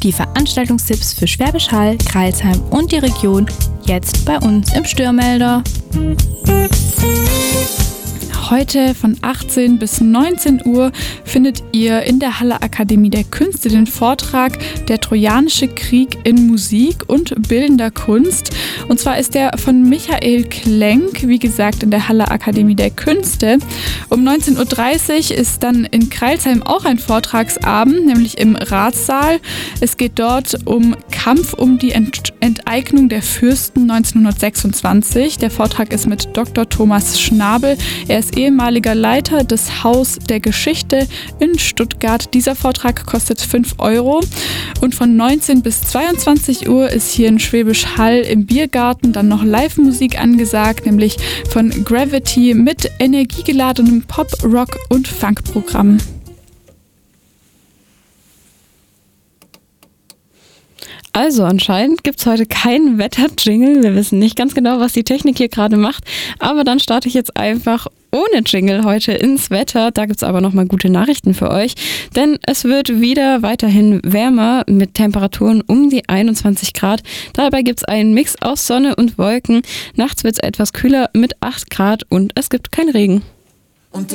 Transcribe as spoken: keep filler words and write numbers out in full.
Die Veranstaltungstipps für Schwäbisch Hall, Crailsheim und die Region jetzt bei uns im Störmelder. Heute von achtzehn bis neunzehn Uhr findet ihr in der Haller Akademie der Künste den Vortrag Der Trojanische Krieg in Musik und bildender Kunst. Und zwar ist der von Michael Klenk, wie gesagt, in der Haller Akademie der Künste. Um neunzehn Uhr dreißig ist dann in Crailsheim auch ein Vortragsabend, nämlich im Ratssaal. Es geht dort um Kampf um die Ent- Enteignung der Fürsten neunzehnhundertsechsundzwanzig. Der Vortrag ist mit Doktor Thomas Schnabel. Er ist ehemaliger Leiter des Haus der Geschichte in Stuttgart. Dieser Vortrag kostet fünf Euro. Und von neunzehn bis zweiundzwanzig Uhr ist hier in Schwäbisch Hall im Biergarten dann noch Live-Musik angesagt, nämlich von Gravity mit energiegeladenem Pop-, Rock- und Funk-Programm. Also anscheinend gibt es heute keinen Wetter-Jingle. Wir wissen nicht ganz genau, was die Technik hier gerade macht. Aber dann starte ich jetzt einfach ohne Jingle heute ins Wetter. Da gibt es aber nochmal gute Nachrichten für euch. Denn es wird wieder weiterhin wärmer mit Temperaturen um die einundzwanzig Grad. Dabei gibt es einen Mix aus Sonne und Wolken. Nachts wird es etwas kühler mit acht Grad und es gibt keinen Regen.